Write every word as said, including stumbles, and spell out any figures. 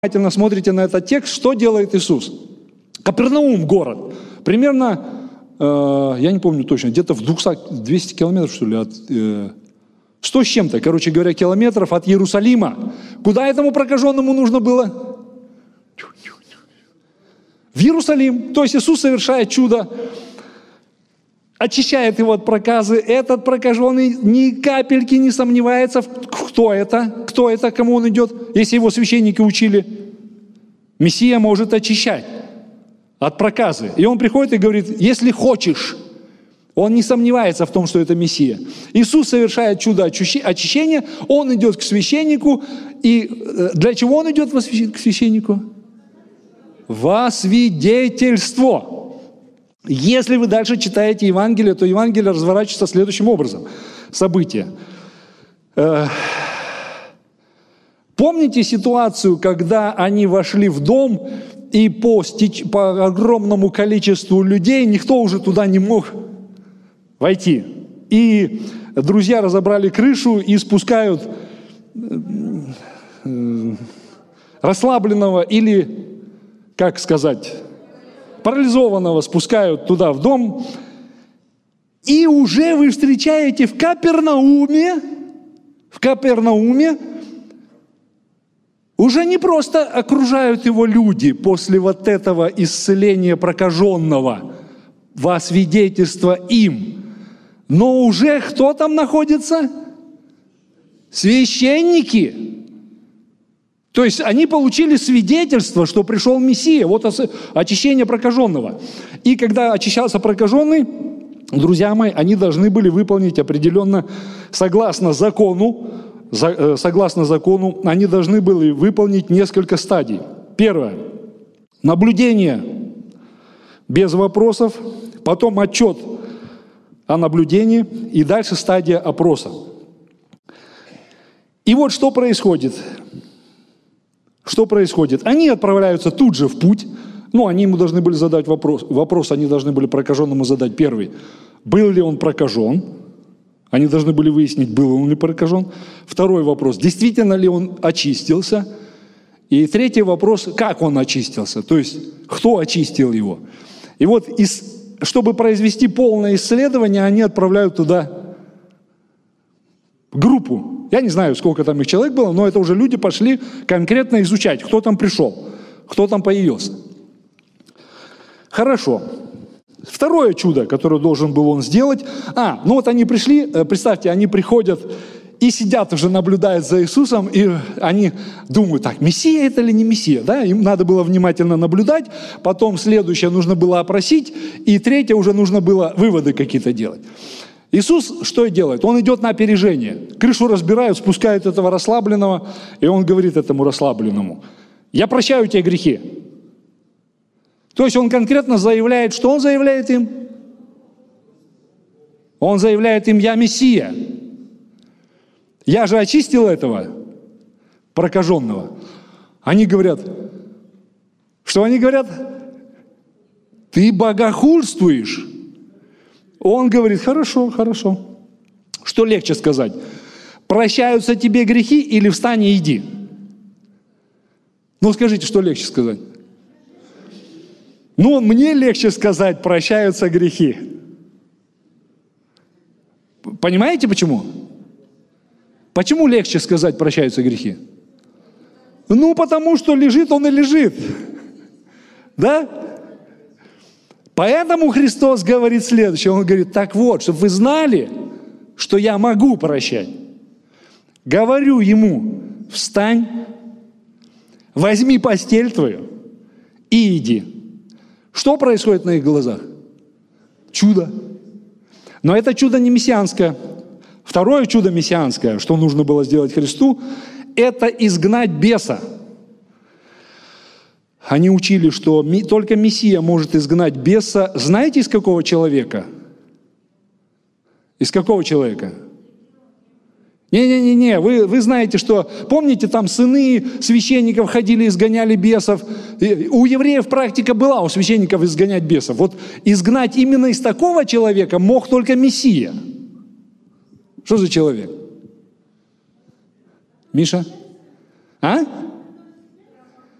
внимательно смотрите на этот текст, что делает Иисус? Капернаум город. Примерно, э, я не помню точно, где-то в двести километров, что ли, от... Э, сто с чем-то, короче говоря, километров от Иерусалима. Куда этому прокаженному нужно было? В Иерусалим. То есть Иисус совершает чудо, очищает его от проказы. Этот прокаженный ни капельки не сомневается, кто это, кто это, кому он идет. Если его священники учили, Мессия может очищать от проказы. И он приходит и говорит, если хочешь. Он не сомневается в том, что это Мессия. Иисус совершает чудо очищения, он идет к священнику. И для чего он идет к священнику? Во свидетельство. Если вы дальше читаете Евангелие, то Евангелие разворачивается следующим образом. События. Помните ситуацию, когда они вошли в дом, и по, стеч... по огромному количеству людей никто уже туда не мог войти. И друзья разобрали крышу и спускают расслабленного или, как сказать, парализованного спускают туда в дом. И уже вы встречаете в Капернауме, в Капернауме, уже не просто окружают его люди после вот этого исцеления прокаженного во свидетельство им, но уже кто там находится? Священники. То есть они получили свидетельство, что пришел Мессия. Вот очищение прокаженного. И когда очищался прокаженный, друзья мои, они должны были выполнить определенно, согласно закону, согласно закону, они должны были выполнить несколько стадий. Первое. Наблюдение без вопросов, потом отчет о наблюдении и дальше стадия опроса. И вот что происходит. Что происходит? Они отправляются тут же в путь. Ну, они ему должны были задать вопрос. Вопрос они должны были прокаженному задать первый. Был ли он прокажен? Они должны были выяснить, был он ли прокажен. Второй вопрос. Действительно ли он очистился? И третий вопрос. Как он очистился? То есть, кто очистил его? И вот, из, чтобы произвести полное исследование, они отправляют туда группу. Я не знаю, сколько там их человек было, но это уже люди пошли конкретно изучать, кто там пришел, кто там появился. Хорошо. Второе чудо, которое должен был он сделать. А, ну вот они пришли, представьте, они приходят и сидят уже, наблюдают за Иисусом, и они думают, так, Мессия это или не Мессия? Да? Им надо было внимательно наблюдать, потом следующее нужно было опросить, и третье уже нужно было выводы какие-то делать. Иисус что делает? Он идет на опережение. Крышу разбирают, спускают этого расслабленного, и он говорит этому расслабленному, я прощаю тебе грехи. То есть он конкретно заявляет, что он заявляет им? Он заявляет им, я Мессия. Я же очистил этого прокаженного. Они говорят, что они говорят? Ты богохульствуешь. Он говорит, хорошо, хорошо. Что легче сказать? Прощаются тебе грехи или встань и иди? Ну скажите, что легче сказать? Ну, мне легче сказать, прощаются грехи. Понимаете, почему? Почему легче сказать, прощаются грехи? Ну, потому что лежит он и лежит. Да? Поэтому Христос говорит следующее. Он говорит, так вот, чтобы вы знали, что я могу прощать. Говорю ему, встань, возьми постель твою и иди. Что происходит на их глазах? Чудо. Но это чудо не мессианское. Второе чудо мессианское, что нужно было сделать Христу, это изгнать беса. Они учили, что только Мессия может изгнать беса. Знаете, из какого человека? Из какого человека? Не-не-не, вы, вы знаете, что, помните, там сыны священников ходили, изгоняли бесов. У евреев практика была, у священников изгонять бесов. Вот изгнать именно из такого человека мог только Мессия. Что за человек? Миша? А?